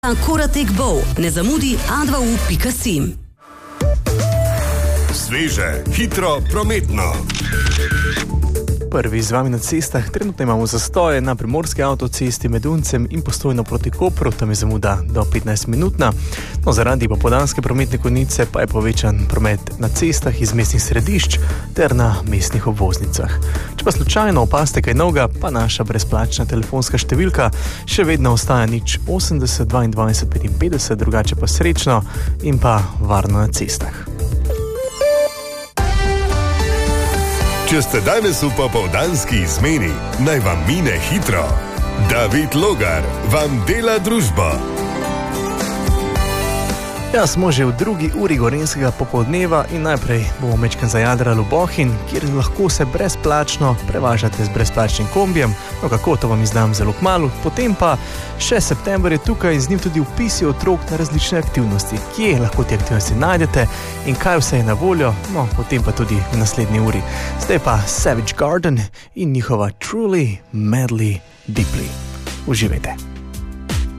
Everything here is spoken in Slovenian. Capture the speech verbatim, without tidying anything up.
Koratek Bow, ne zamudi a dva u pika si. Sveže, hitro, prometno. Prvi z vami na cestah. Trenutno imamo zastoje na primorski avtocesti med Uncem in Postojno proti Kopru, tam je zamuda do petnajst minutna. No, zaradi popoldanske prometne konice pa je povečan promet na cestah iz mestnih središč ter na mestnih obvoznicah. Če pa slučajno opazite kaj novega, pa naša brezplačna telefonska številka še vedno ostaja nič osemdeset dvaindvajset petinpetdeset, drugače pa srečno in pa varno na cestah. Če ste danes v popoldanski izmeni, naj vam mine hitro. David Logar vam dela družbo. Ja, smo že v drugi uri gorenjskega popoldneva in najprej bomo mečken zajadrali v Bohinj, kjer lahko se brezplačno prevažate z brezplačnim kombijem. No, kako, to vam izdam zelo kmalu. Potem pa še september je tukaj in z njim tudi vpisi otrok na različne aktivnosti. Kje lahko te aktivnosti najdete in kaj vse je na voljo, no, potem pa tudi v naslednji uri. Zdaj pa Savage Garden in njihova Truly, Madly, Deeply. Uživajte.